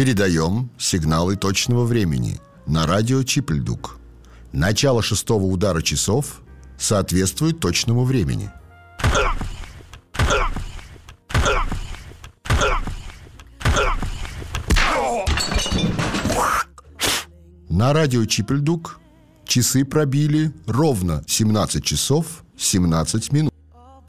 Передаем сигналы точного времени на радио Чипельдук. Начало 6-го удара часов соответствует точному времени. На радио Чипельдук часы пробили ровно 17 часов 17 минут.